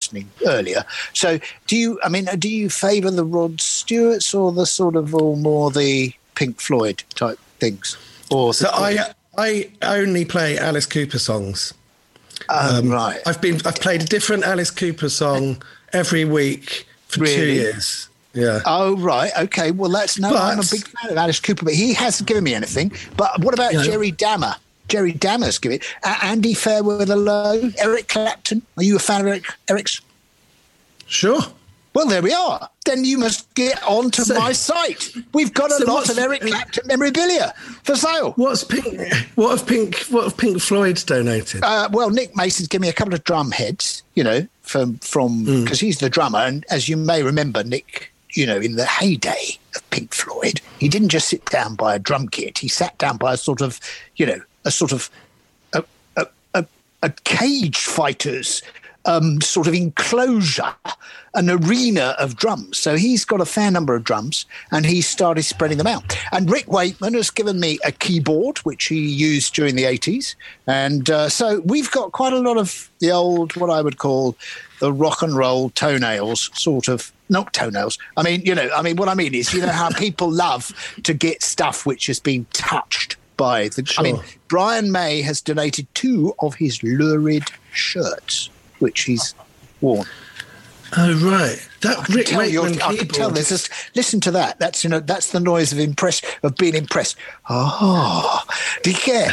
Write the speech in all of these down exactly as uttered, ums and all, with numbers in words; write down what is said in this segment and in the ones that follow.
mentioning earlier. So do you, I mean, do you favour the Rod Stewarts or the sort of or more the Pink Floyd type things? Or So I I only play Alice Cooper songs. Oh, um, right. I've been I've played a different Alice Cooper song every week for really? two years. Yeah. Oh, right. Okay. Well, that's no. But, I'm a big fan of Alice Cooper, but he hasn't given me anything. But what about you know, Jerry Dammer? Jerry Dammer's given it. Uh, Andy Fairweather-Low, Eric Clapton. Are you a fan of Eric? Eric's? Sure. Well, there we are. Then you must get onto so, my site. We've got a so lot of Eric Clapton memorabilia for sale. What's Pink? What have Pink? What have Pink Floyd donated? Uh, well, Nick Mason's given me a couple of drum heads. You know, from from because mm. he's the drummer, and as you may remember, Nick. You know, in the heyday of Pink Floyd, he didn't just sit down by a drum kit. He sat down by a sort of, you know, a sort of a a, a, a cage fighter's um, sort of enclosure, an arena of drums. So he's got a fair number of drums, and he started spreading them out. And Rick Wakeman has given me a keyboard, which he used during the eighties. And uh, so we've got quite a lot of the old, what I would call the rock and roll toenails, sort of. Not toenails. I mean, you know, I mean, what I mean is, you know, how people love to get stuff which has been touched by the. Sure. I mean, Brian May has donated two of his lurid shirts, which he's worn. Oh, right. That Rick Wakeman I can tell this. Just, listen to that. That's, you know, that's the noise of impress of being impressed. Oh, do you care?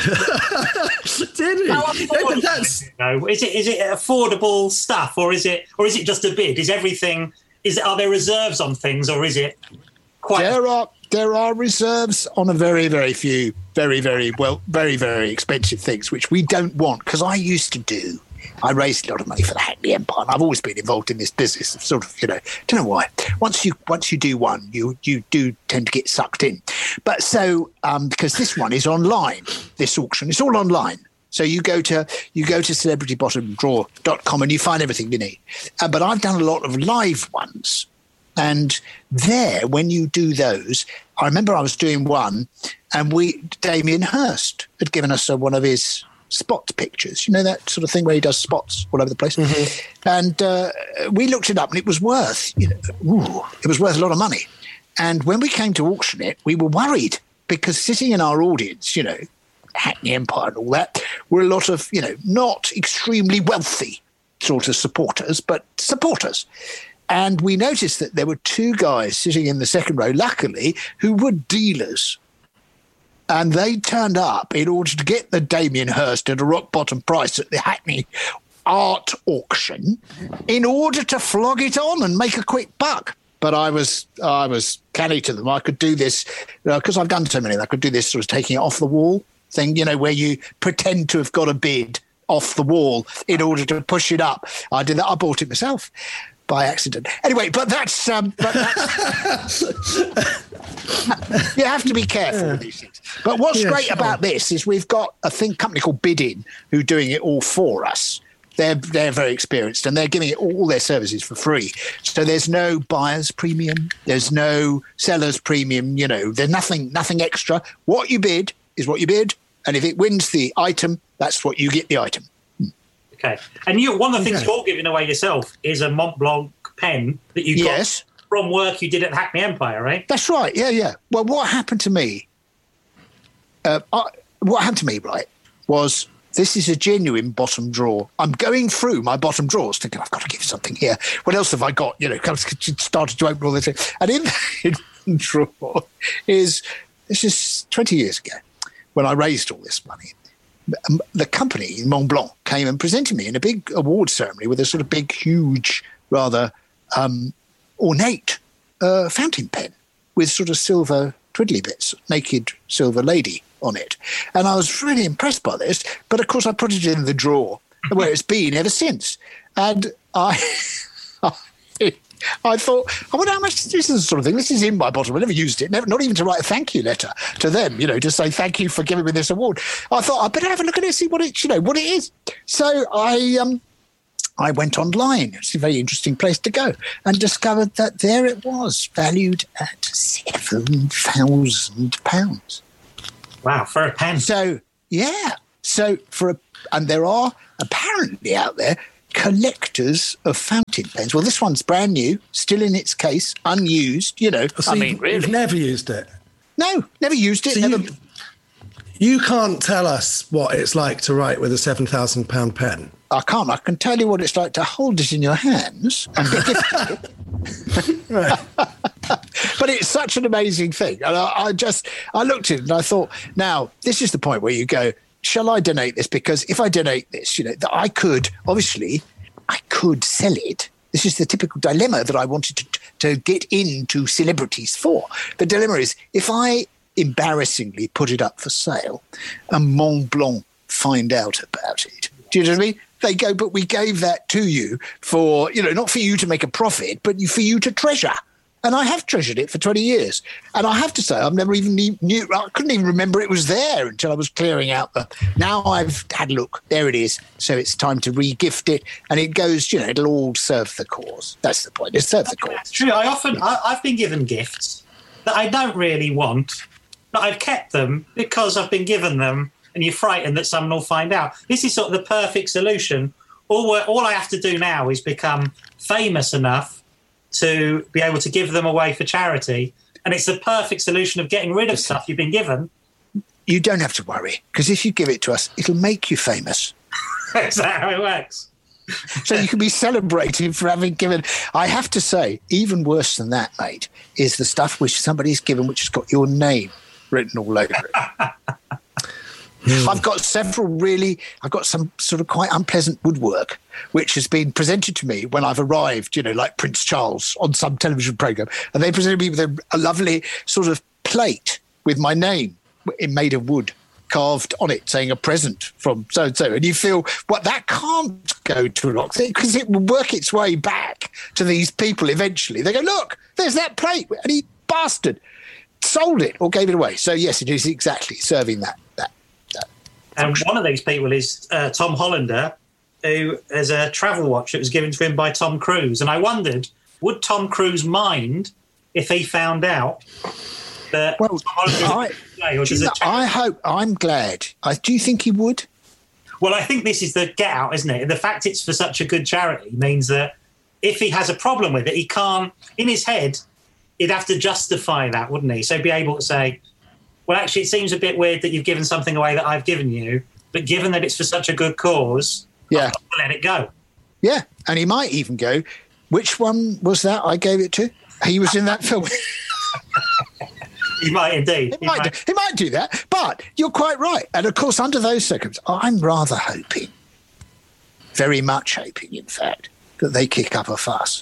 Did he? How affordable that's... is it, though? Is it, is it affordable stuff, or is it, or is it just a bid? Is everything... Is are there reserves on things, or is it quite? There are there are reserves on a very very few very very well very very expensive things which we don't want, because I used to do. I raised a lot of money for the Hackney Empire, and I've always been involved in this business of sort of, you know, don't know why. Once you once you do one, you you do tend to get sucked in. But so um, because this one is online, this auction, it's all online. So you go to you go to celebrity bottom drawer dot com and you find everything you need. Uh, but I've done a lot of live ones. And there, when you do those, I remember I was doing one, and we Damien Hirst had given us uh, one of his spot pictures. You know, that sort of thing where he does spots all over the place. Mm-hmm. And uh, we looked it up, and it was worth, you know, ooh, it was worth a lot of money. And when we came to auction it, we were worried, because sitting in our audience, you know, Hackney Empire and all that, were a lot of, you know, not extremely wealthy sort of supporters, but supporters. And we noticed that there were two guys sitting in the second row, luckily, who were dealers. And they turned up in order to get the Damien Hirst at a rock bottom price at the Hackney art auction in order to flog it on and make a quick buck. But I was I was canny to them. I could do this, because uh, I've done so many, I could do this sort of taking it off the wall thing, you know, where you pretend to have got a bid off the wall in order to push it up. I did that. I bought it myself by accident. Anyway, but that's... Um, but that's you have to be careful with these things. But what's yeah, great sure. about this is we've got a thing company called Bidin who are doing it all for us. They're they're very experienced, and they're giving it all their services for free. So there's no buyer's premium, there's no seller's premium. You know, there's nothing nothing extra. What you bid is what you bid, and if it wins the item, that's what you get the item. Hmm. Okay, and you one of the things okay. you're giving away yourself is a Mont Blanc pen that you got yes. from work you did at Hackney Empire, right? That's right. Yeah, yeah. Well, what happened to me? Uh, I, what happened to me, right, was. This is a genuine bottom drawer. I'm going through my bottom drawers thinking, I've got to give something here. What else have I got? You know, started to open all this. And in, in the drawer is, this is twenty years ago, when I raised all this money. The company, Mont Blanc, came and presented me in a big award ceremony with a sort of big, huge, rather um, ornate uh, fountain pen with sort of silver twiddly bits, naked silver lady on it. And I was really impressed by this, but of course I put it in the drawer where it's been ever since. And I I thought, I wonder how much this is the sort of thing. This is in my bottom. I never used it, never, not even to write a thank you letter to them, you know, to say thank you for giving me this award. I thought I better have a look at it, see what it, you know, what it is. So I um I went online. It's a very interesting place to go, and discovered that there it was, valued at seven thousand pounds. Wow, for a pen. So, yeah. So, for a, and there are apparently out there collectors of fountain pens. Well, this one's brand new, still in its case, unused, you know. So I you've, mean, really. You've never used it? No, never used it. So never... you, you can't tell us what it's like to write with a seven thousand pound pen? I can't. I can tell you what it's like to hold it in your hands and be gifted it. Right. But it's such an amazing thing. And I, I just, I looked at it and I thought, now, this is the point where you go, shall I donate this? Because if I donate this, you know, that I could, obviously, I could sell it. This is the typical dilemma that I wanted to, to get into celebrities for. The dilemma is, if I embarrassingly put it up for sale and Mont Blanc find out about it, do you know what I mean? They go, but we gave that to you for, you know, not for you to make a profit, but for you to treasure. And I have treasured it for twenty years. And I have to say, I've never even knew, I couldn't even remember it was there until I was clearing out the, now I've had a look, there it is. So it's time to re-gift it. And it goes, you know, it'll all serve the cause. That's the point. It serves the cause. That's true. I often, I, I've been given gifts that I don't really want, but I've kept them because I've been given them, and you're frightened that someone will find out. This is sort of the perfect solution. All, we're, all I have to do now is become famous enough to be able to give them away for charity. And it's the perfect solution of getting rid of stuff you've been given. You don't have to worry, because if you give it to us, it'll make you famous. Is that how it works? So you can be celebrated for having given. I have to say, even worse than that, mate, is the stuff which somebody's given which has got your name written all over it. I've got several really, I've got some sort of quite unpleasant woodwork which has been presented to me when I've arrived, you know, like Prince Charles on some television programme. And they presented me with a, a lovely sort of plate with my name made of wood carved on it saying a present from so-and-so. And you feel, what, that can't go to an auction because it will work its way back to these people eventually. They go, look, there's that plate. And he bastard sold it or gave it away. So, yes, it is exactly serving that. that And one of these people is uh, Tom Hollander, who has a travel watch that was given to him by Tom Cruise. And I wondered, would Tom Cruise mind if he found out that well, Tom Hollander is I, or does know, a I hope, I'm glad. I, do you think he would? Well, I think this is the get out, isn't it? The fact it's for such a good charity means that if he has a problem with it, he can't, in his head, he'd have to justify that, wouldn't he? So be able to say, well, actually, it seems a bit weird that you've given something away that I've given you, but given that it's for such a good cause, yeah, I'll let it go. Yeah, and he might even go, which one was that I gave it to? He was in that film. He might indeed. He, he, might, might. Do, he might do that, but you're quite right. And, of course, under those circumstances, I'm rather hoping, very much hoping, in fact, that they kick up a fuss.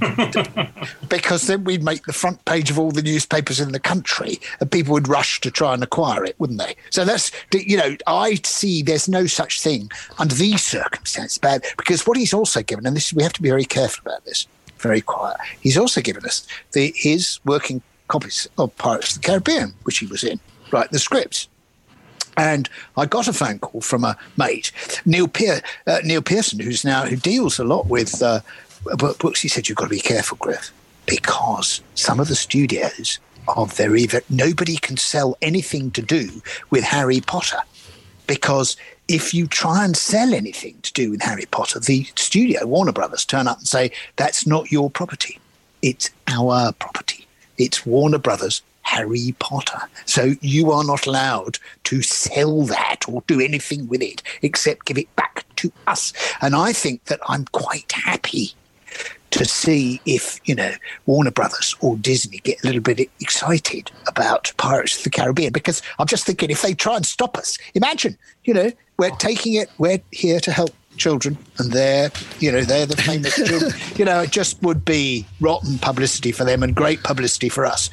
Because then we'd make the front page of all the newspapers in the country and people would rush to try and acquire it, wouldn't they? So that's, you know, I see there's no such thing under these circumstances bad, because what he's also given, and this we have to be very careful about this, very quiet, he's also given us the his working copies of Pirates of the Caribbean, which he was in, writing the scripts. And I got a phone call from a mate, Neil, Pear, uh, Neil Pearson, who's now who deals a lot with uh, books. He said, you've got to be careful, Griff, because some of the studios are very, very, nobody can sell anything to do with Harry Potter, because if you try and sell anything to do with Harry Potter, the studio, Warner Brothers, turn up and say, that's not your property. It's our property. It's Warner Brothers Harry Potter. So you are not allowed to sell that or do anything with it except give it back to us. And I think that I'm quite happy to see if, you know, Warner Brothers or Disney get a little bit excited about Pirates of the Caribbean, because I'm just thinking if they try and stop us, imagine, you know, we're taking it, we're here to help children, and they're, you know, they're the famous children. You know, it just would be rotten publicity for them and great publicity for us.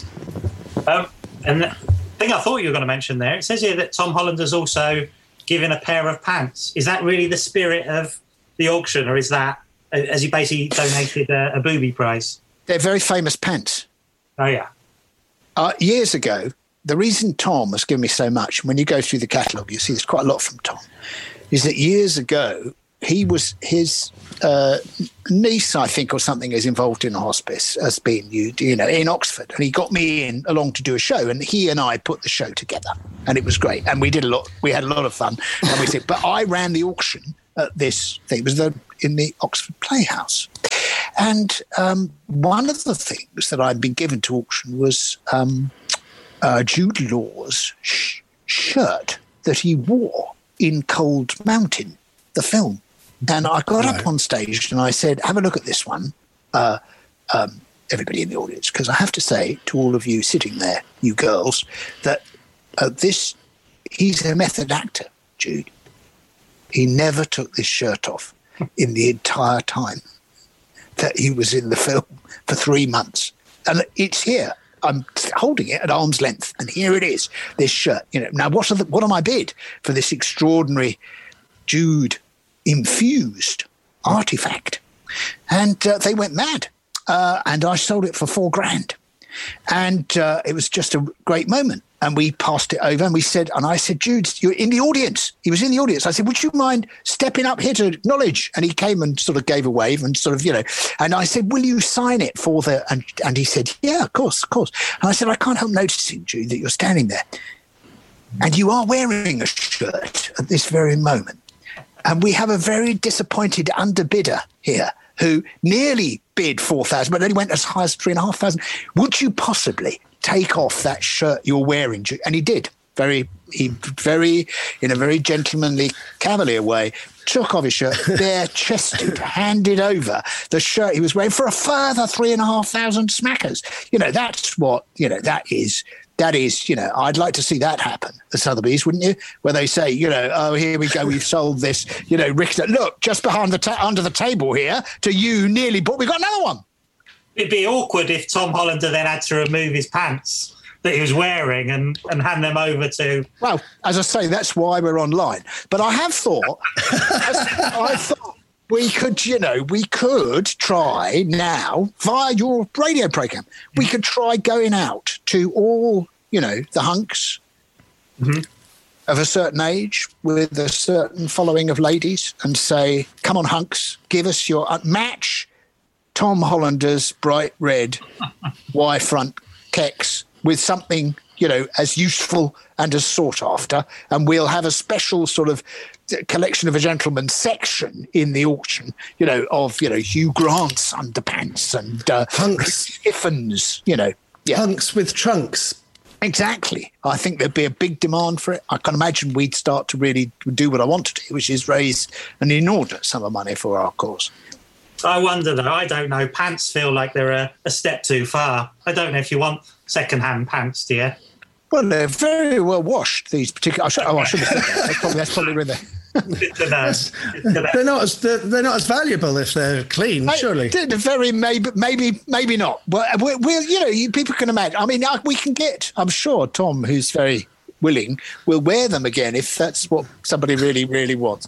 Um, and the thing I thought you were going to mention there, it says here that Tom Hollander's also given a pair of pants. Is that really the spirit of the auction, or is that, as he basically donated a, a booby prize? They're very famous pants. Oh, yeah. Uh, years ago, the reason Tom has given me so much, when you go through the catalogue, you see there's quite a lot from Tom, is that years ago, he was, his uh, niece, I think, or something, is involved in a hospice as being, you, you know, in Oxford. And he got me in along to do a show, and he and I put the show together. And it was great. And we did a lot, we had a lot of fun. And we said, but I ran the auction at this thing. It was the in the Oxford Playhouse. And um, one of the things that I'd been given to auction was um, uh, Jude Law's sh- shirt that he wore in Cold Mountain, the film. And I got right. up on stage and I said, have a look at this one, uh, um, everybody in the audience, because I have to say to all of you sitting there, you girls, that uh, this, he's a method actor, Jude. He never took this shirt off in the entire time that he was in the film for three months. And it's here. I'm holding it at arm's length, and here it is, this shirt. You know, now what are the, what am I bid for this extraordinary Jude infused artifact? And uh, they went mad, uh, and I sold it for four grand. And uh, it was just a great moment. And we passed it over and we said, and I said, Jude, you're in the audience. He was in the audience. I said, would you mind stepping up here to acknowledge? And he came and sort of gave a wave and sort of, you know, and I said, will you sign it for the, and, and he said, yeah, of course, of course. And I said, I can't help noticing, Jude, that you're standing there and you are wearing a shirt at this very moment. And we have a very disappointed underbidder here who nearly bid four thousand, but only went as high as three and a half thousand. Would you possibly take off that shirt you're wearing? And he did. Very, he very, in a very gentlemanly, cavalier way, took off his shirt, bare-chested, handed over the shirt he was wearing for a further three and a half thousand smackers. You know, that's what, you know, that is, that is, you know, I'd like to see that happen at Sotheby's, wouldn't you? Where they say, you know, oh, here we go, we've sold this, you know, Richter, look, just behind the, ta- under the table here, to you, nearly bought, we've got another one. It'd be awkward if Tom Hollander then had to remove his pants that he was wearing and, and hand them over to... Well, as I say, that's why we're online. But I have thought, I thought we could, you know, we could try now, via your radio programme, we could try going out to all, you know, the hunks mm-hmm. of a certain age with a certain following of ladies and say, come on, hunks, give us your uh, match Tom Hollander's bright red Y-front kecks with something, you know, as useful and as sought after, and we'll have a special sort of collection of a gentleman section in the auction, you know, of, you know, Hugh Grant's underpants and uh, hunks, Tiffins, you know. Yeah. Hunks with trunks. Exactly. I think there'd be a big demand for it. I can imagine we'd start to really do what I want to do, which is raise an inordinate sum of money for our cause. I wonder, though, I don't know, pants feel like they're a, a step too far. I don't know if you want second-hand pants, do you? Well, they're very well washed, these particular... I should, oh, I should have said that. That's probably, that's probably where they're... they're not as they're, they're not as valuable if they're clean, I, surely. They're very maybe maybe maybe not. But we'll, we'll you know, you, people can imagine. I mean, we can get. I'm sure Tom, who's very willing, will wear them again if that's what somebody really really wants.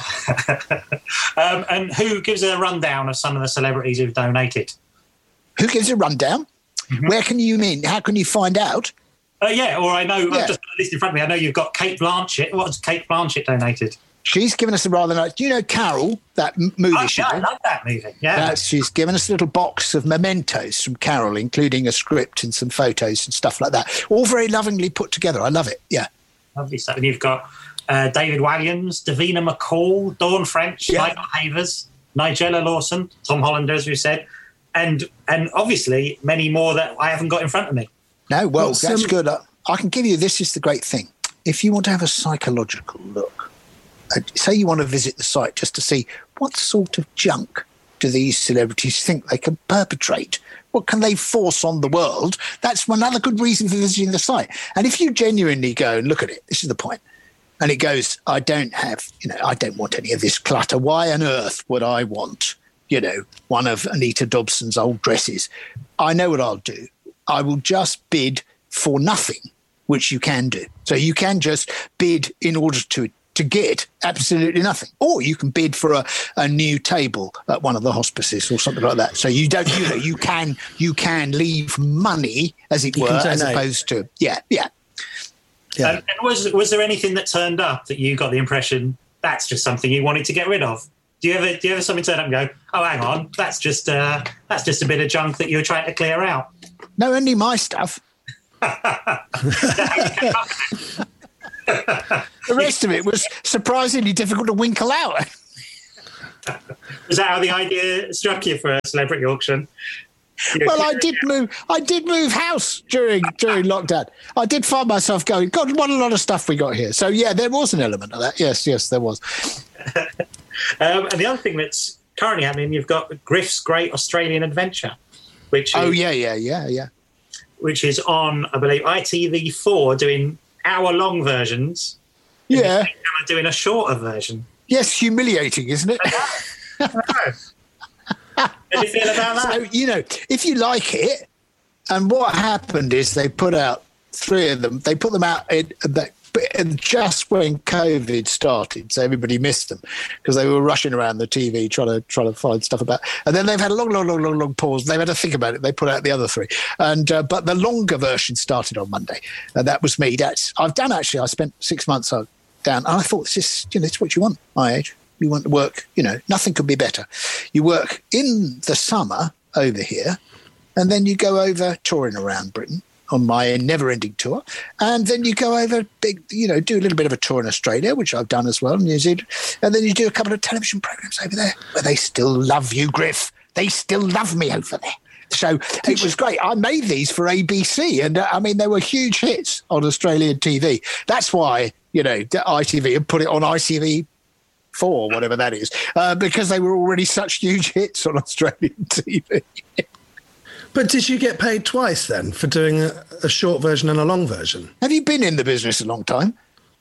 um, and who gives a rundown of some of the celebrities who've donated? Who gives a rundown? Mm-hmm. Where can you mean? How can you find out? Uh, yeah, or I know, yeah. I've just got a list in front of me. I know you've got Kate Blanchett. What's Kate Blanchett donated? She's given us a rather nice... Do you know Carol, that m- movie? Oh, she yeah, did? I love that movie, yeah. That's, she's given us a little box of mementos from Carol, including a script and some photos and stuff like that. All very lovingly put together. I love it, yeah. Lovely stuff. And you've got uh, David Walliams, Davina McCall, Dawn French, yeah. Michael Havers, Nigella Lawson, Tom Hollander, as we said, and and obviously many more that I haven't got in front of me. No, well, What's, that's um, good. I, I can give you... This is the great thing. If you want to have a psychological look, say you want to visit the site just to see what sort of junk do these celebrities think they can perpetrate? What can they force on the world? That's another good reason for visiting the site. And if you genuinely go and look at it, this is the point, and it goes, I don't have, you know, I don't want any of this clutter. Why on earth would I want, you know, one of Anita Dobson's old dresses? I know what I'll do. I will just bid for nothing, which you can do. So you can just bid in order to to get absolutely nothing. Or you can bid for a, a new table at one of the hospices or something like that. So you don't, you know, you can you can leave money, as it You were, can as donate. opposed to, yeah, yeah. Yeah. Um, and was was there anything that turned up that you got the impression that's just something you wanted to get rid of? Do you ever do you ever something turn up and go, oh, hang on, that's just uh, that's just a bit of junk that you're trying to clear out? No, only my stuff. The rest of it was surprisingly difficult to winkle out. Was that how the idea struck you for a celebrity auction? You Well, I did move. I did move house during during lockdown. I did find myself going, God, what a lot of stuff we got here. So yeah, there was an element of that. Yes, yes, there was. um, and the other thing that's currently happening, you've got Griff's Great Australian Adventure, which Oh is, yeah, yeah, yeah, yeah. which is on, I believe, I T V four doing hour-long versions. Yeah. And doing a shorter version. Yes, humiliating, isn't it? I know. How do you feel about that? So, you know, if you like it, and what happened is they put out three of them. They put them out in, in just when COVID started, so everybody missed them because they were rushing around the T V trying to trying to find stuff about. And then they've had a long, long, long, long, long pause. They've had to think about it. They put out the other three, and uh, but the longer version started on Monday, and that was me. That's I've done actually. I spent six months down, and I thought this is you know it's what you want. My age. You want to work, you know, nothing could be better. You work in the summer over here, and then you go over touring around Britain on my never-ending tour, and then you go over, big, you know, do a little bit of a tour in Australia, which I've done as well, New Zealand, and then you do a couple of television programs over there where they still love you, Griff. They still love me over there. So it was great. I made these for A B C, and uh, I mean, they were huge hits on Australian T V. That's why, you know, I T V had put it on I T V four, whatever that is, uh, because they were already such huge hits on Australian T V. But did you get paid twice then for doing a, a short version and a long version? Have you been in the business a long time?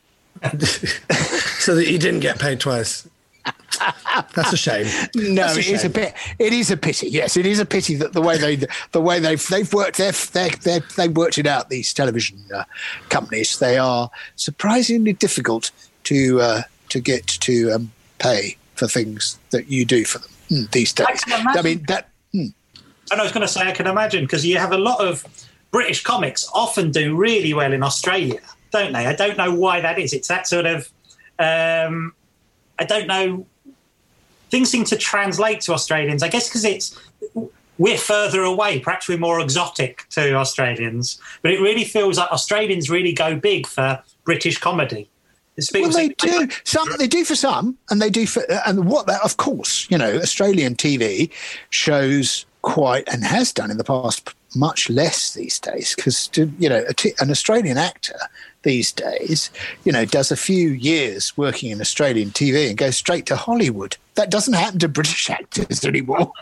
So that you didn't get paid twice? That's a shame. No, That's a it shame. is a bit. It is a pity. Yes, it is a pity that the way they, the way they've they've worked their they they they've worked it out. These television uh, companies, they are surprisingly difficult to uh, to get to um, pay for things that you do for them mm, these days. I, I mean that. Mm. And I was going to say, I can imagine, because you have a lot of British comics often do really well in Australia, don't they? I don't know why that is. It's that sort of, um, I don't know, things seem to translate to Australians. I guess because it's, we're further away, perhaps we're more exotic to Australians, but it really feels like Australians really go big for British comedy. Well, they do. Some they do for some, and they do for, and what that, of course, you know, Australian T V shows quite and has done in the past much less these days because you know a t- an Australian actor these days, you know, does a few years working in Australian T V and goes straight to Hollywood. That doesn't happen to British actors anymore.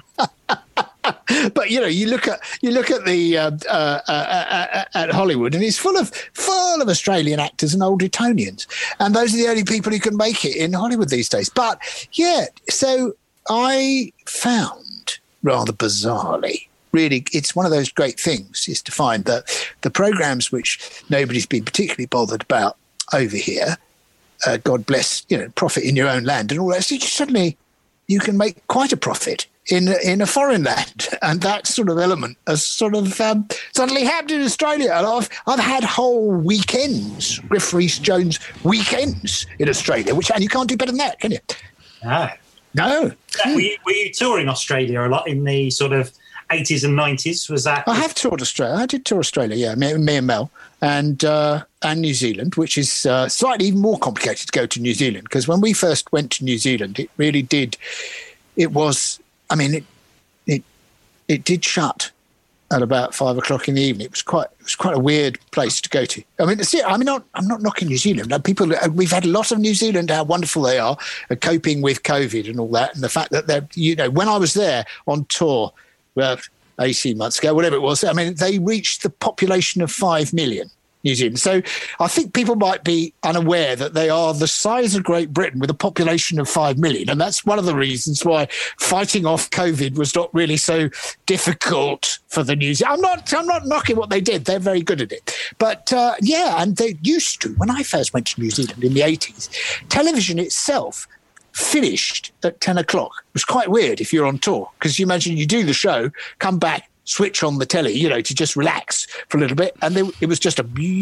But you know, you look at you look at the uh, uh, uh, uh, at Hollywood, and it's full of full of Australian actors and old Etonians, and those are the only people who can make it in Hollywood these days. But yeah, so I found rather bizarrely, really, it's one of those great things is to find that the programs which nobody's been particularly bothered about over here, uh, God bless, you know, profit in your own land and all that. So you suddenly you can make quite a profit in in a foreign land, and that sort of element has sort of um, suddenly happened in Australia. And I've I've had whole weekends, Griff Rhys-Jones weekends in Australia, which and you can't do better than that, can you? No, no. Uh, were, you, were you touring Australia a lot in the sort of eighties and nineties? Was that? I have toured Australia. I did tour Australia, yeah, me, me and Mel, and uh, and New Zealand, which is uh, slightly even more complicated to go to New Zealand because when we first went to New Zealand, it really did. It was. I mean, it it it did shut at about five o'clock in the evening. It was quite it was quite a weird place to go to. I mean, see, I mean, not, I'm not knocking New Zealand. People, we've had a lot of New Zealand, how wonderful they are at coping with COVID and all that, and the fact that they're, you know, when I was there on tour, well, eighteen months ago, whatever it was, I mean, they reached the population of five million. New Zealand. So I think people might be unaware that they are the size of Great Britain with a population of five million. And that's one of the reasons why fighting off COVID was not really so difficult for the New Zealand. I'm not, I'm not knocking what they did. They're very good at it. But uh, yeah, and they used to, when I first went to New Zealand in the eighties, television itself finished at ten o'clock. It was quite weird if you're on tour because you imagine you do the show, come back, switch on the telly, you know, to just relax for a little bit. And there, it was just a...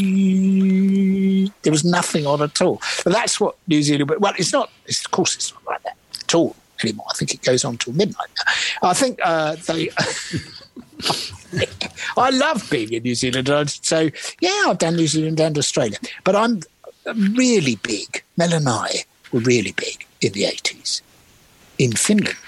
There was nothing on at all. But that's what New Zealand... Well, it's not... It's, of course, it's not like that at all anymore. I think it goes on till midnight now. I think uh, they... I love being in New Zealand. So, yeah, I've done New Zealand and Australia. But I'm really big. Mel and I were really big in the eighties. in Finland.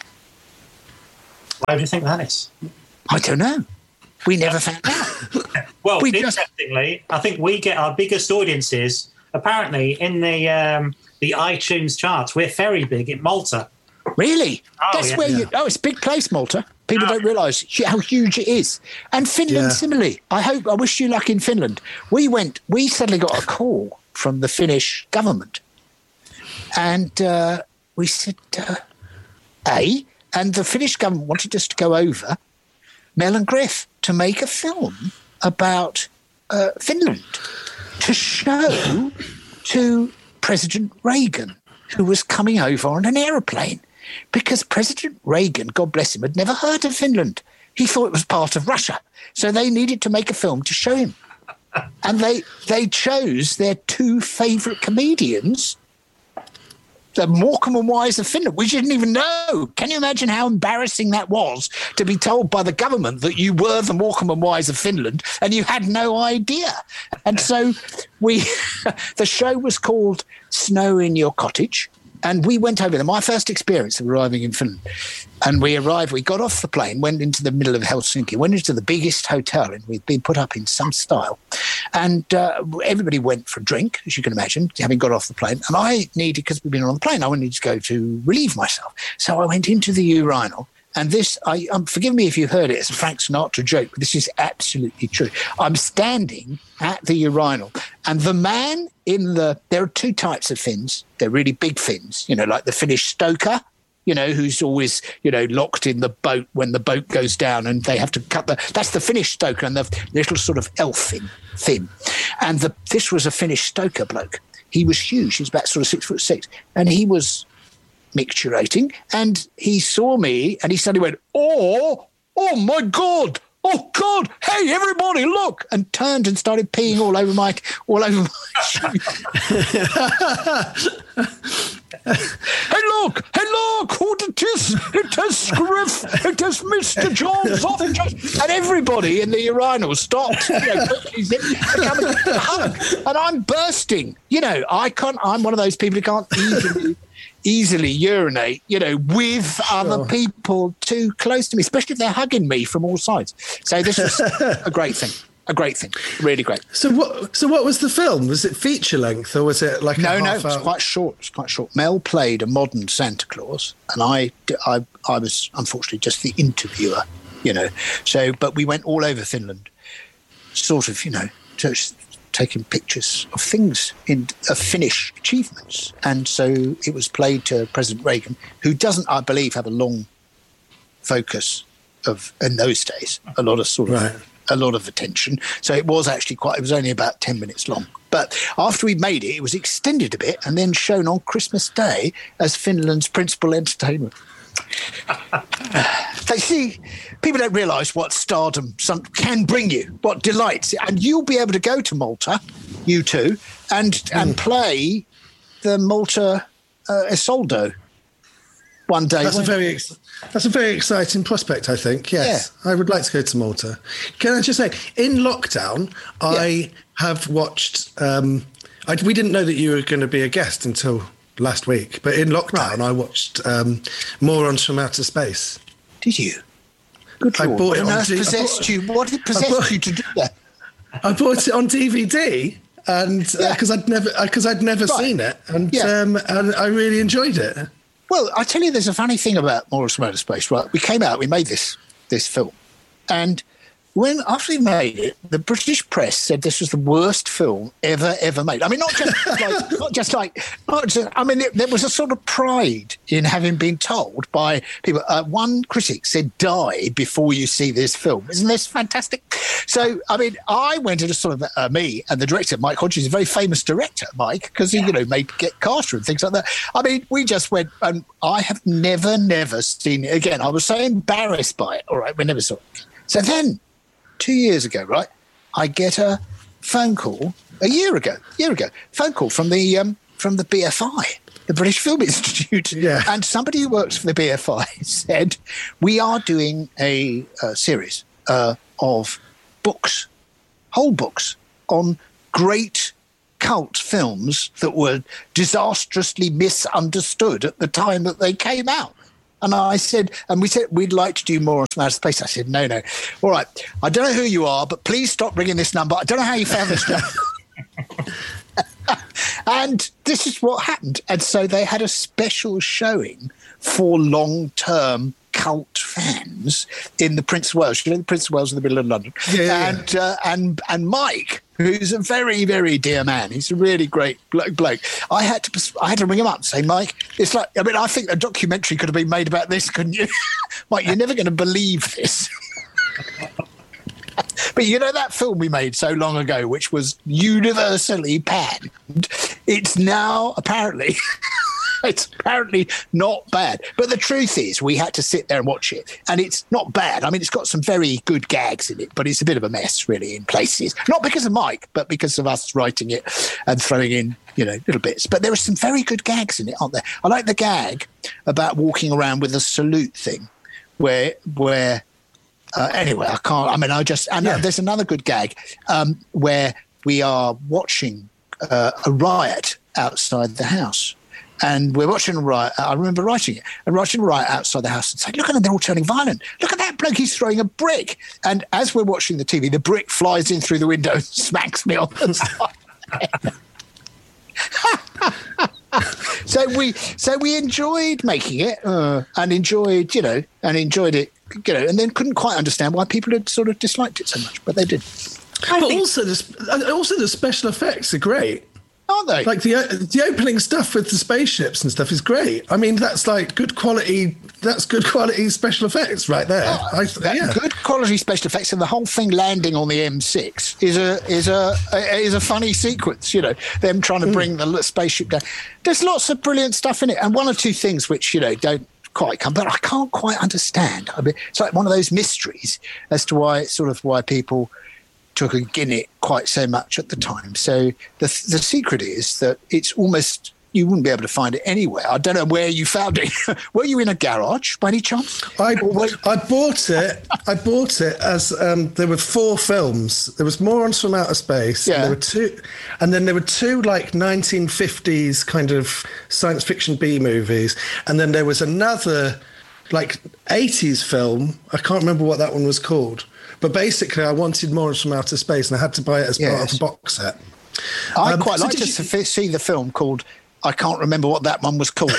Why do you think that is? I don't know. We never found out. Well, We just- interestingly, I think we get our biggest audiences apparently in the um, the iTunes charts. We're very big in Malta. Really? Oh, That's yeah. where you. Yeah. Oh, it's a big place, Malta. People don't realise how huge it is. And Finland, Yeah. similarly. I hope. I wish you luck in Finland. We went. We suddenly got a call from the Finnish government, and uh, we said, uh, "A," and the Finnish government wanted us to go over Mel and Griff to make a film about uh, Finland to show to President Reagan, who was coming over on an aeroplane, because President Reagan, God bless him, had never heard of Finland. He thought it was part of Russia. So they needed to make a film to show him. And they they chose their two favourite comedians, the Morecambe and Wise of Finland. We didn't even know. Can you imagine how embarrassing that was to be told by the government that you were the Morecambe and Wise of Finland and you had no idea? And so we, the show was called Snow in Your Cottage. And we went over there. My first experience of arriving in Finland. And we arrived, we got off the plane, went into the middle of Helsinki, went into the biggest hotel, and we'd been put up in some style. And uh, everybody went for a drink, as you can imagine, having got off the plane. And I needed, because we'd been on the plane, I needed to go to relieve myself. So I went into the urinal. And this, I, um, forgive me if you heard it, it's a Frank Sinatra joke, but this is absolutely true. I'm standing at the urinal, and the man in the, there are two types of Finns. They're really big Finns, you know, like the Finnish stoker, you know, who's always, you know, locked in the boat when the boat goes down and they have to cut the, that's the Finnish stoker, and the little sort of elf Finn. Finn. And the, this was a Finnish stoker bloke. He was huge. He was about sort of six foot six. And he was micturating, and he saw me and he suddenly went, oh, oh my God, oh God, hey everybody, look, and turned and started peeing all over my all over my shoes. Hey look, hey look, what it is, it is Griff, it is Mister Jones, and everybody in the urinal stopped, you know, quickly zipped, and come and hug, and I'm bursting, you know, I can't, I'm one of those people who can't easily easily urinate, you know, with sure. other people too close to me, especially if they're hugging me from all sides. So this was a great thing, a great thing, really great. So what? So what was the film? Was it feature length or was it like no, a no? half It was hour? quite short. It was quite short. Mel played a modern Santa Claus, and I, I, I was unfortunately just the interviewer, you know. So, but we went all over Finland, sort of, you know, to. Taking pictures of things in of Finnish achievements, and so it was played to President Reagan, who doesn't, I believe, have a long focus of in those days, a lot of sort of right. a lot of attention. So it was actually quite. It was only about ten minutes long. But after we made it, it was extended a bit and then shown on Christmas Day as Finland's principal entertainment. They see, people don't realise what stardom some, can bring you, what delights, and you'll be able to go to Malta, you two, and mm. and play the Malta uh, Isolde one day. That's a very ex- that's a very exciting prospect, I think. Yes, yeah. I would like to go to Malta. Can I just say, in lockdown, yeah. I have watched. Um, I, we didn't know that you were going to be a guest until last week, but in lockdown, right. I watched um, Morons from Outer Space. Did you? Good Lord. I bought it what on D- possessed bought, you? What did possessed bought, you to do that? I bought it on D V D, and because yeah. uh, I'd never because I'd never right. seen it, and yeah. um, and I really enjoyed it. Well, I tell you, there's a funny thing about Morons from Outer Space. Right, we came out, we made this this film, and when after we made it, the British press said this was the worst film ever, ever made. I mean, not just like, not just like, not just, I mean, it, there was a sort of pride in having been told by people. Uh, one critic said, "Die before you see this film." Isn't this fantastic? So, I mean, I went into sort of uh, me and the director, Mike Hodges, is a very famous director, Mike, because he, you know, made Get Carter and things like that. I mean, we just went, and I have never, never seen it again. I was so embarrassed by it. All right, we never saw it. So then. Two years ago, right, I get a phone call a year ago, year ago, phone call from the um, from the B F I, the British Film Institute, yeah. and somebody who works for the B F I said, "We are doing a, a series uh, of books, whole books on great cult films that were disastrously misunderstood at the time that they came out. And I said, and we said, we'd like to do more on From Outer Space. I said, no, no. All right, I don't know who you are, but please stop ringing this number. I don't know how you found this number. And this is what happened. And so they had a special showing for long-term cult fans in the Prince of Wales. You know, the Prince of Wales in the middle of London. Yeah. And, uh, and, and Mike, who's a very, very dear man. He's a really great bloke. I had to, I had to ring him up and say, Mike, it's like, I mean, I think a documentary could have been made about this, couldn't you? Mike, you're never going to believe this. But you know that film we made so long ago, which was universally panned? It's now apparently... It's apparently not bad. But the truth is, we had to sit there and watch it. And it's not bad. I mean, it's got some very good gags in it, but it's a bit of a mess, really, in places. Not because of Mike, but because of us writing it and throwing in, you know, little bits. But there are some very good gags in it, aren't there? I like the gag about walking around with a salute thing where... where uh, anyway, I can't... I mean, I just... And yeah. There's another good gag um, where we are watching uh, a riot outside the house. And we're watching a riot. I remember writing it and watching a riot outside the house and saying, look at them, they're all turning violent. Look at that bloke, he's throwing a brick. And as we're watching the T V, the brick flies in through the window and smacks me on the side. so we so we enjoyed making it uh, and enjoyed, you know, and enjoyed it, you know, and then couldn't quite understand why people had sort of disliked it so much, but they did. I but think- also, the, also the special effects are great. Aren't they? Like the the opening stuff with the spaceships and stuff is great. I mean, that's like good quality. That's good quality special effects right there. Oh, I, that yeah. Good quality special effects, and the whole thing landing on the M six is a is a, a is a funny sequence. You know, them trying to bring mm. the spaceship down. There's lots of brilliant stuff in it, and one or two things which you know don't quite come, but I can't quite understand. I mean, it's like one of those mysteries as to why sort of why people took in it quite so much at the time. So the the secret is that it's almost, you wouldn't be able to find it anywhere. I don't know where you found it. Were you in a garage by any chance? I I bought it. I bought it as um, there were four films. There was Morons from Outer Space. Yeah. And there were two, and then there were two like nineteen fifties kind of science fiction B movies, and then there was another like eighties film. I can't remember what that one was called. But basically, I wanted Morons from Outer Space, and I had to buy it as yes. part of the box set. I'd um, quite so like to you... see the film called, I can't remember what that one was called.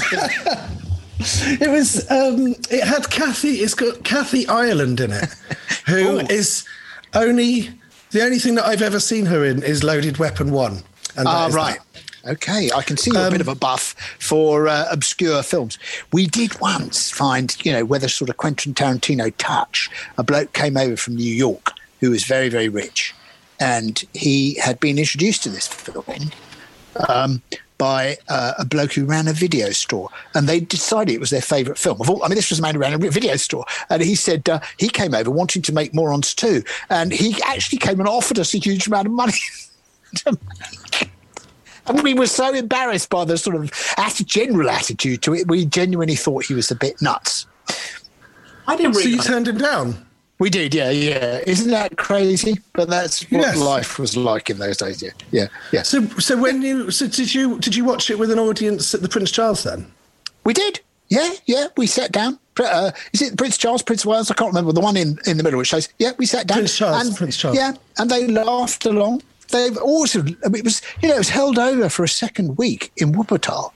It was, um, it had Kathy, it's got Kathy Ireland in it, who is only, the only thing that I've ever seen her in is Loaded Weapon one. Ah, uh, right. That. Okay, I can see you're um, a bit of a buff for uh, obscure films. We did once find, you know, whether sort of Quentin Tarantino touch, a bloke came over from New York who was very, very rich, and he had been introduced to this film um, by uh, a bloke who ran a video store, and they decided it was their favourite film of all. I mean, this was a man who ran a video store, and he said uh, he came over wanting to make Morons too, and he actually came and offered us a huge amount of money to make. And we were so embarrassed by the sort of general attitude to it, we genuinely thought he was a bit nuts. I didn't really. So you turned him down? We did, yeah, yeah. Isn't that crazy? But that's what yes. life was like in those days, yeah, yeah, yeah. So, so when you, so did you, did you watch it with an audience at the Prince Charles then? We did, yeah, yeah. We sat down. Uh, is it Prince Charles, Prince of Wales? I can't remember the one in, in the middle which says, yeah, we sat down. Prince Charles, and, Prince Charles. Yeah, and they laughed along. They've also, it was, you know, it was held over for a second week in Wuppertal.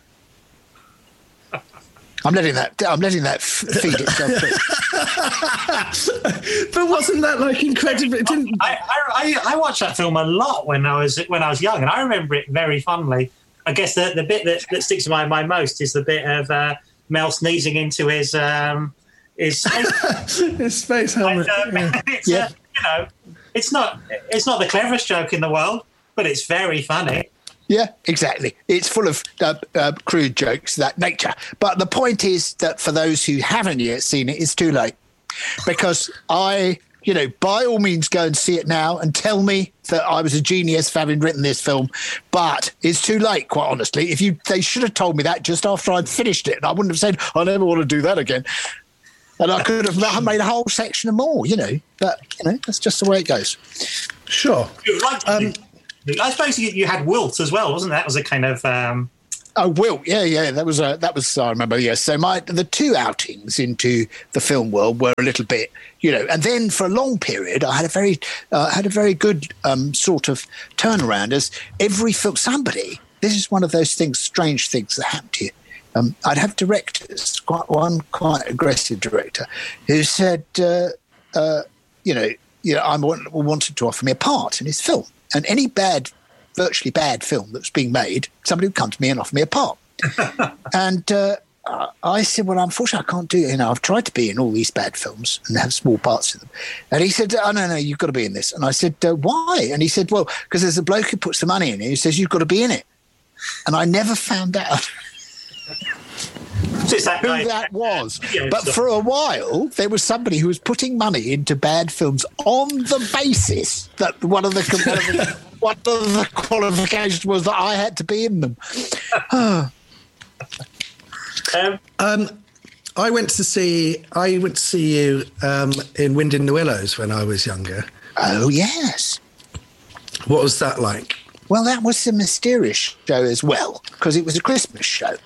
I'm letting that, I'm letting that feed itself through. But wasn't that like incredible? It didn't... I, I, I watched that film a lot when I was when I was young, and I remember it very fondly. I guess the, the bit that, that sticks in my mind most is the bit of uh, Mel sneezing into his um, his space, his space helmet. And, um, yeah. It's, yeah. Uh, you know. It's not it's not the cleverest joke in the world, but it's very funny. Yeah, exactly. It's full of uh, uh, crude jokes of that nature. But the point is that for those who haven't yet seen it, it's too late. Because I, you know, by all means go and see it now and tell me that I was a genius for having written this film. But it's too late, quite honestly. If you, they should have told me that just after I'd finished it. And I wouldn't have said, I never want to do that again. And I could have made a whole section of more, you know. But, you know, that's just the way it goes. Sure. Um, I suppose you, you had Wilt as well, wasn't that? That was a kind of... Um... Oh, Wilt, yeah, yeah, that was, uh, that was I remember, yes. So my the two outings into the film world were a little bit, you know, and then for a long period I had a very, uh, had a very good um, sort of turnaround as every film, somebody, this is one of those things, strange things that happen to you. Um, I'd have directors, quite one quite aggressive director, who said, uh, uh, you know, you know, I want, wanted to offer me a part in his film, and any bad. virtually bad film that was being made, somebody would come to me and offer me a part. and uh, I said, well, unfortunately, I can't do it. You know, I've tried to be in all these bad films and have small parts in them. And he said, oh, no, no, you've got to be in this. And I said, uh, why? And he said, well, because there's a bloke who puts the money in it who says you've got to be in it. And I never found out that who that was. But for a while, there was somebody who was putting money into bad films on the basis that one of the... One of the One of the qualifications was that I had to be in them. um, um, I went to see I went to see you um, in Wind in the Willows when I was younger. Oh yes. What was that like? Well, that was a mysterious show as well because it was a Christmas show,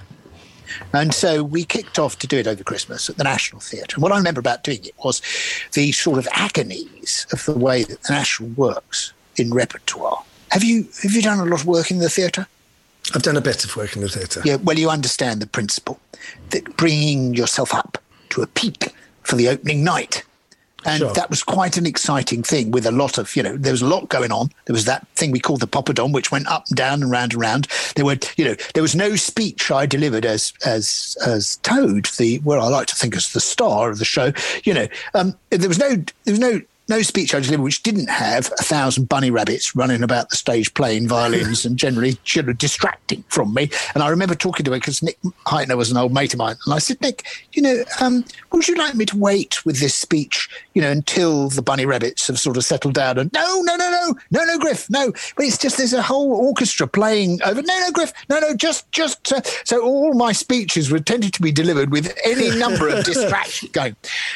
and so we kicked off to do it over Christmas at the National Theatre. And what I remember about doing it was the sort of agonies of the way that the National works in repertoire. Have you have you done a lot of work in the theatre? I've done a bit of work in the theatre. Yeah, well, you understand the principle that bringing yourself up to a peak for the opening night. And sure. That was quite an exciting thing with a lot of, you know, there was a lot going on. There was that thing we called the poppadom, which went up and down and round and round. There were, you know, there was no speech I delivered as as as Toad, the well, I like to think as the star of the show. You know, um, there was no there was no. No speech I delivered which didn't have a thousand bunny rabbits running about the stage playing violins and generally sort of distracting from me. And I remember talking to her because Nick Heitner was an old mate of mine. And I said, Nick, you know, um, would you like me to wait with this speech, you know, until the bunny rabbits have sort of settled down? And no, no, no, no, no, no, Griff, no. But it's just there's a whole orchestra playing over. No, no, Griff, no, no, just, just. Uh, so all my speeches were tended to be delivered with any number of distractions going.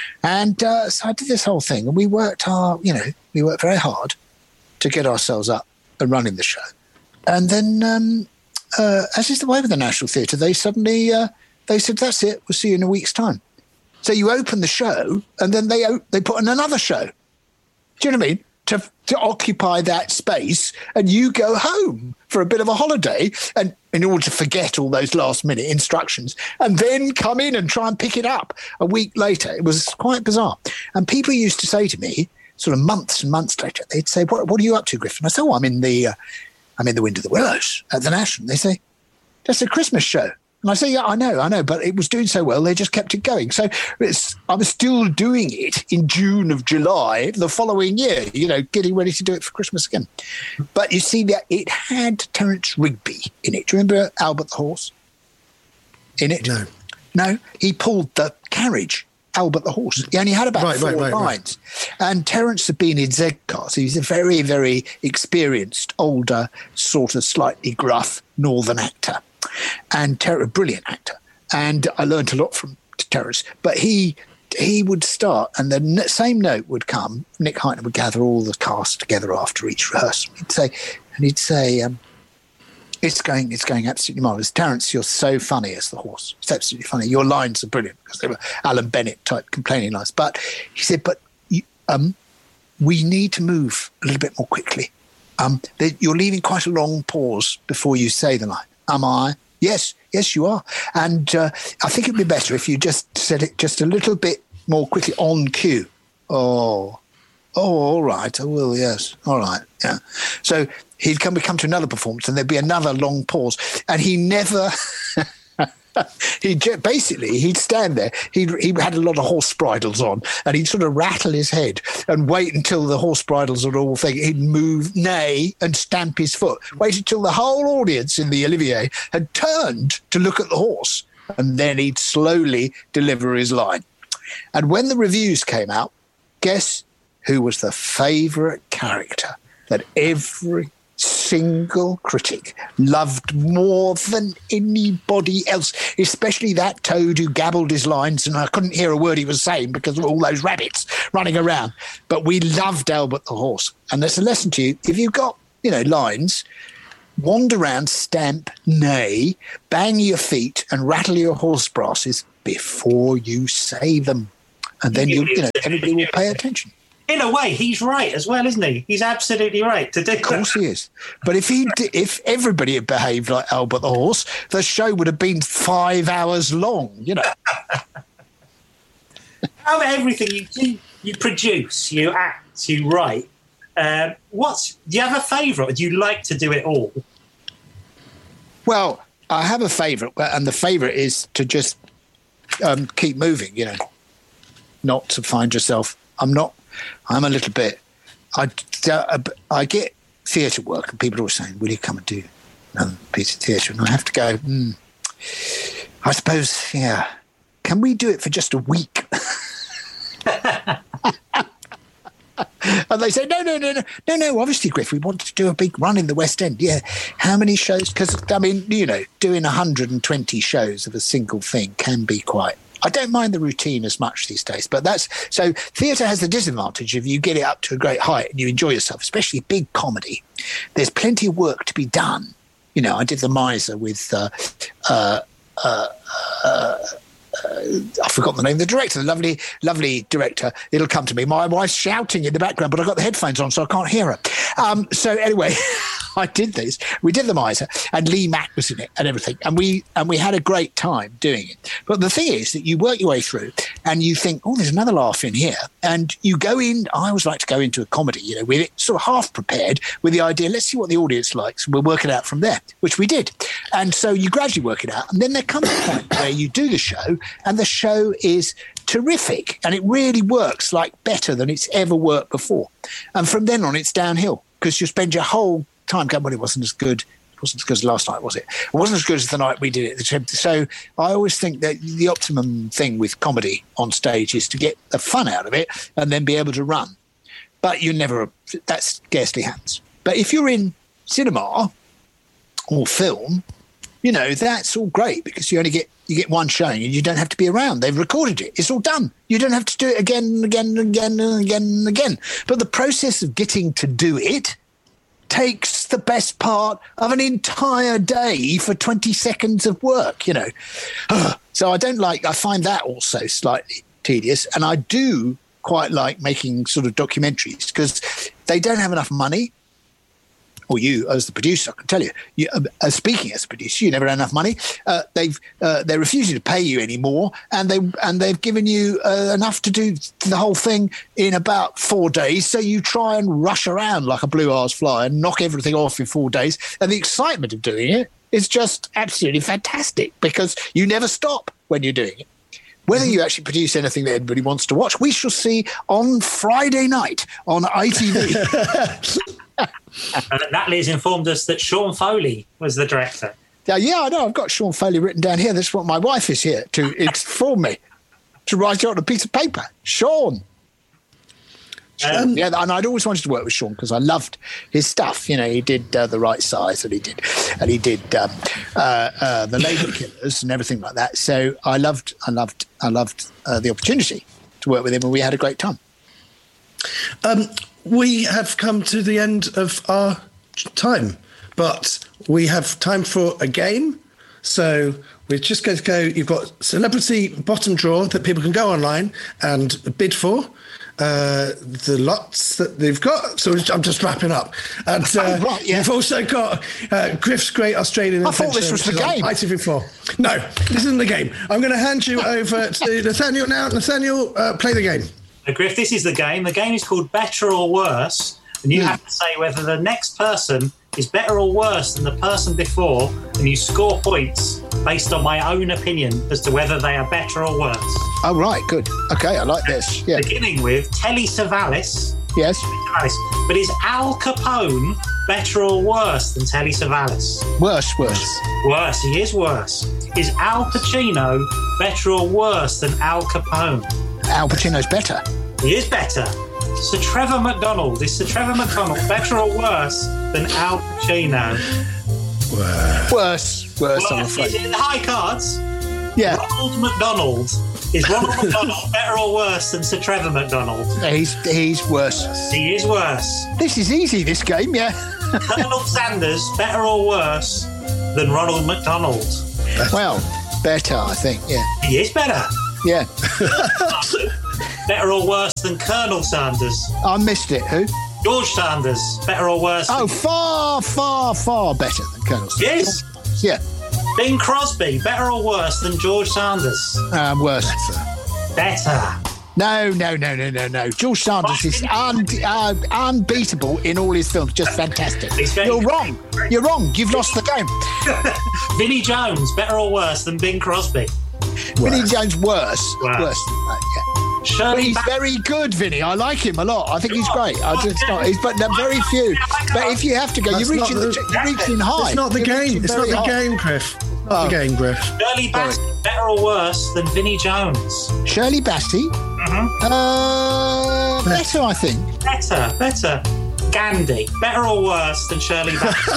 And uh, so I did this whole thing, and we worked hard, you know, we worked very hard to get ourselves up and running the show. And then, um, uh, as is the way with the National Theatre, they suddenly, uh, they said, that's it, we'll see you in a week's time. So you open the show, and then they they put in another show. Do you know what I mean? To, to occupy that space, and you go home for a bit of a holiday, and in order to forget all those last minute instructions, and then come in and try and pick it up a week later. It was quite bizarre. And people used to say to me, sort of months and months later, they'd say, "What, what are you up to, Griffin?" I said, "Oh, I'm in the, uh, I'm in the Wind of the Willows at the National." They say, "That's a Christmas show." And I say, yeah, I know, I know, but it was doing so well, they just kept it going. So it's, I was still doing it in June of July the following year, you know, getting ready to do it for Christmas again. But you see, that it had Terence Rigby in it. Do you remember Albert the Horse in it? No. No? He pulled the carriage, Albert the Horse. He only had about right, four right, right, lines. Right. And Terence had been in Z-Cars. So he's a very, very experienced, older, sort of slightly gruff northern actor. And Ter- a brilliant actor, and I learned a lot from Terence. But he he would start, and the n- same note would come. Nick Heitner would gather all the cast together after each rehearsal. He'd say, and he'd say, um, "It's going, it's going absolutely marvelous. Terence, you're so funny as the horse. It's absolutely funny. Your lines are brilliant because they were Alan Bennett type complaining lines." But he said, "But you, um, we need to move a little bit more quickly. Um, you're leaving quite a long pause before you say the line." Am I? Yes, yes, you are. And uh, I think it'd be better if you just said it just a little bit more quickly on cue. Oh, oh, all right. I will, yes. All right, yeah. So he'd come, come to another performance and there'd be another long pause. And he never... he basically he'd stand there. He he had a lot of horse bridles on, and he'd sort of rattle his head and wait until the horse bridles were all thing. He'd move, neigh, and stamp his foot. Wait until the whole audience in the Olivier had turned to look at the horse, and then he'd slowly deliver his line. And when the reviews came out, guess who was the favourite character that every single critic loved more than anybody else, especially that Toad who gabbled his lines and I couldn't hear a word he was saying because of all those rabbits running around. But we loved Albert the Horse. And there's a lesson to you. If you've got you know, lines, wander around, stamp, neigh, bang your feet and rattle your horse brasses before you say them. And then, you, you know, everybody will pay attention. In a way, he's right as well, isn't he? He's absolutely right to do that. Of course he is. But if he, if everybody had behaved like Albert the horse, the show would have been five hours long, you know. Out of everything you do, you produce, you act, you write. Um, what's do you have a favourite? Do you like to do it all? Well, I have a favourite, and the favourite is to just um, keep moving, you know, not to find yourself. I'm not. I'm a little bit. I, I get theatre work, and people are always saying, "Will you come and do another piece of theatre?" And I have to go. Mm, I suppose, yeah. Can we do it for just a week? And they say, no, no, no, no, no, no. Obviously, Griff, we want to do a big run in the West End. Yeah. How many shows? Because, I mean, you know, doing one hundred twenty shows of a single thing can be quite. I don't mind the routine as much these days, but that's so theatre has the disadvantage if you get it up to a great height and you enjoy yourself, especially big comedy. There's plenty of work to be done. You know, I did The Miser with uh, uh, uh, uh, Uh, I forgot the name of the director, the lovely, lovely director. It'll come to me. My wife's shouting in the background, but I've got the headphones on, so I can't hear her. Um, so anyway, I did this. We did The Miser, and Lee Mack was in it and everything. And we and we had a great time doing it. But the thing is that you work your way through and you think, oh, there's another laugh in here. And you go in, I always like to go into a comedy, you know, with it sort of half prepared with the idea, let's see what the audience likes. We'll work it out from there, which we did. And so you gradually work it out. And then there comes a point where you do the show and the show is terrific and it really works like better than it's ever worked before. And from then on, it's downhill because you spend your whole time going, well, it wasn't as good. It wasn't as good as last night, was it? It wasn't as good as the night we did it. So I always think that the optimum thing with comedy on stage is to get the fun out of it and then be able to run. But you never, that scarcely happens. But if you're in cinema or film, you know, that's all great because you only get you get one showing and you don't have to be around. They've recorded it. It's all done. You don't have to do it again and again and again and again and again. But the process of getting to do it takes the best part of an entire day for twenty seconds of work, you know. So I don't like, I find that also slightly tedious. And I do quite like making sort of documentaries because they don't have enough money. Or you, as the producer, I can tell you, you uh, speaking as a producer, you never had enough money. Uh, they've uh, they're refusing to pay you anymore, and they and they've given you uh, enough to do the whole thing in about four days. So you try and rush around like a blue-ass fly and knock everything off in four days. And the excitement of doing it is just absolutely fantastic because you never stop when you're doing it. Whether you actually produce anything that anybody wants to watch, we shall see on Friday night on I T V. And Natalie has informed us that Sean Foley was the director. Yeah, yeah, I know. I've got Sean Foley written down here. That's what my wife is here to inform me, to write it on a piece of paper. Sean. Um, yeah, and I'd always wanted to work with Sean because I loved his stuff. You know, he did uh, The Right Size, and he did, and he did um, uh, uh, The Lady Killers and everything like that. So I loved, I loved, I loved uh, the opportunity to work with him, and we had a great time. Um, we have come to the end of our time, but we have time for a game. So we're just going to go. You've got Celebrity Bottom Drawer that people can go online and bid for. Uh, the lots that they've got. So I'm just wrapping up. And uh, oh, right, yeah. You've also got uh, Griff's Great Australian I thought this was the game. I T V four. No, this isn't the game. I'm going to hand you over to Nathaniel now. Nathaniel, uh, play the game. Now, Griff, this is the game. The game is called Better or Worse. And you mm. have to say whether the next person is better or worse than the person before. And you score points based on my own opinion as to whether they are better or worse. Oh, right, good. Okay, I like this. Yeah. Beginning with Telly Savalas. Yes. Savalas. But is Al Capone better or worse than Telly Savalas? Worse, worse. Worse, he is worse. Is Al Pacino better or worse than Al Capone? Al Pacino's better. He is better. Sir Trevor McDonald. Is Sir Trevor McDonald better or worse than Al Pacino? Worse. Worse, worse, I'm Worse. afraid. Is it in the high cards? Yeah. Ronald McDonald. Is Ronald McDonald better or worse than Sir Trevor McDonald? He's he's worse. He is worse. This is easy, this game, yeah. Colonel Sanders, better or worse than Ronald McDonald? Well, better, I think, yeah. He is better. Yeah. Better or worse than Colonel Sanders? I missed it. Who? George Sanders, better or worse Oh, than... far, far, far better than Colonel Sanders. Yes. Yeah. Bing Crosby, better or worse than George Sanders? Um, worse. Better. No, no, no, no, no, no. George Sanders is un- uh, unbeatable in all his films. Just fantastic. You're wrong. You're wrong. You've lost the game. Vinnie Jones, better or worse than Bing Crosby? Vinnie Jones, worse. Worse. Worse. Uh, yeah. But Shirley he's Ba- very good, Vinny. I like him a lot. I think he's great. I just not. He's but there are very few. But if you have to go, That's you're reaching, not the, the- you're reaching high. It's not the You're game. reaching It's not very the high. game, Griff. Not Oh. the game, Griff. Shirley Bassey, better or worse than Vinnie Jones? Shirley Bassey. Mm-hmm. Uh, better, I think. Better, better. Gandhi, better or worse than Shirley Bassey?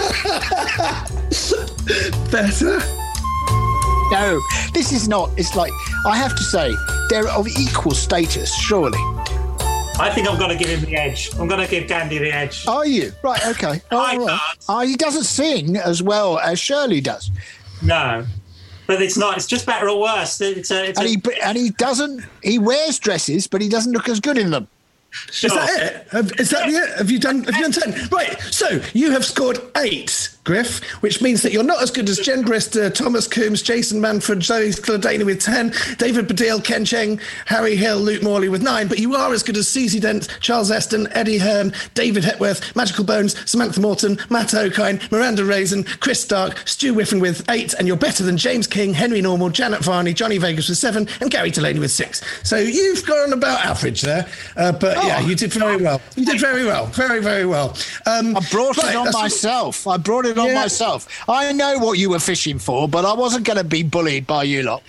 Better. No, this is not. It's like I have to say they're of equal status. Surely. I think I'm going to give him the edge. I'm going to give Gandhi the edge. Are you right? Okay. I All right. can't. Uh, he doesn't sing as well as Shirley does, No, but it's not. It's just better or worse. It's a. It's and a he and he doesn't. He wears dresses, but he doesn't look as good in them. sure. Is that it? Have, is that it? Have you done? Have you done ten? Right. So you have scored eight, Griff, which means that you're not as good as Jen Brister, Thomas Coombs, Jason Manford, Zoe Claudani with ten, David Baddiel, Ken Cheng, Harry Hill, Luke Morley with nine. But you are as good as Susie Dent, Charles Eston, Eddie Hearn, David Hepworth, Magical Bones, Samantha Morton, Matt O'Kine, Miranda Raisin, Chris Stark, Stu Whiffen with eight, and you're better than James King, Henry Normal, Janet Varney, Johnny Vegas with seven, and Gary Delaney with six. So you've gone about average there, uh, but yeah, you did very well. You did very well, very very well. Um, I brought right, it on that's- myself. I brought it on Yeah. myself. I know what you were fishing for, but I wasn't going to be bullied by you lot.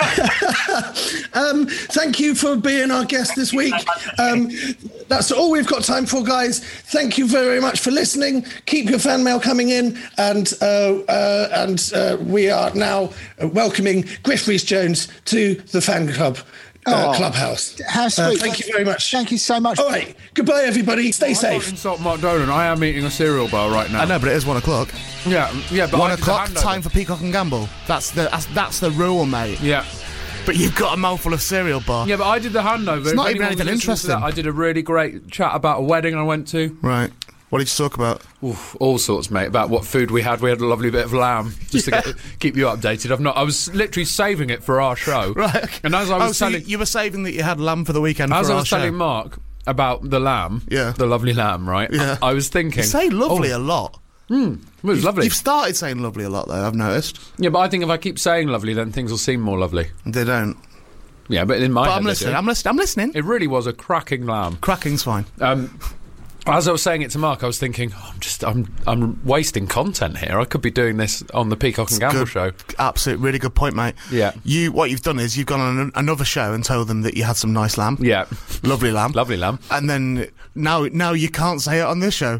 Um, thank you for being our guest this week. Um, that's all we've got time for, guys. Thank you very much for listening. Keep your fan mail coming in, and uh, uh, and uh, we are now welcoming Griff Rhys-Jones to the fan club. Uh, Oh, clubhouse. How Uh, sweet. thank you very much. Thank you so much. All right. Goodbye, everybody. Stay I don't safe. insult Mark Dolan. I am eating a cereal bar right now. I know, but it is one o'clock. Yeah, yeah, but One I did the o'clock, handover. time for Peacock and Gamble. That's the that's, that's the rule, mate. Yeah. But you've got a mouthful of cereal bar. Yeah, but I did the handover. It's If not even anyone was anything listening to interesting. that, I did a really great chat about a wedding I went to. Right. What did you talk about? Oof, all sorts, mate. About what food we had. We had a lovely bit of lamb, just Yeah. to get, keep you updated. I've not. I was literally saving it for our show. Right. okay. And as I was oh, so telling, you, you were saving that you had lamb for the weekend as for I our was show. telling Mark about the lamb, Yeah. the lovely lamb, right? Yeah. I, I was thinking. You say lovely oh, a lot. it was lovely. You've started saying lovely a lot, though, I've noticed. Yeah, but I think if I keep saying lovely, then things will seem more lovely. They don't. Yeah, but in my But head I'm they listening. do. I'm listening. I'm listening. It really was a cracking lamb. Cracking's fine. Um, as I was saying it to Mark, I was thinking, oh, I'm just, I'm, I'm wasting content here. I could be doing this on the Peacock and Gamble Good. show. Absolute, really good point, mate. Yeah. You, what you've done is you've gone on an, another show and told them that you had some nice lamb. Yeah, Lovely lamb. lovely lamb. And then now, now you can't say it on this show.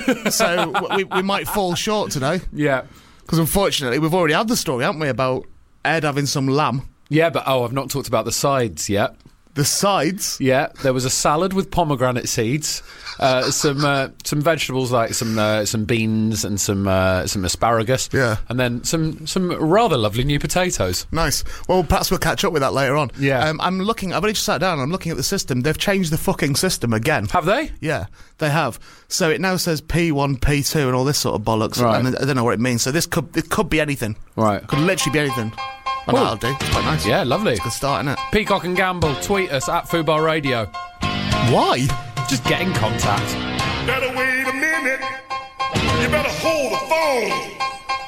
So w- we, we might fall short today Yeah, because unfortunately we've already had the story, haven't we, about Ed having some lamb. yeah, but oh, I've not talked about the sides yet. The sides. Yeah, there was a salad with pomegranate seeds, uh, some uh, some vegetables like some uh, some beans and some uh, some asparagus. Yeah. and then some some rather lovely new potatoes. Nice. Well, perhaps we'll catch up with that later on. Yeah. Um, I'm looking. I've only just sat down. I'm looking at the system. They've changed the fucking system again. Have they? Yeah, they have. So it now says P one, P two, and all this sort of bollocks. Right. And I don't know what it means. So this could it could be anything. Right. Could literally be anything. And Cool. that'll do. It's quite nice. Yeah, lovely. Good start, isn't it? Peacock and Gamble, tweet us at Fubar Radio. Why? Just get in contact. Better wait a minute. You better hold the phone.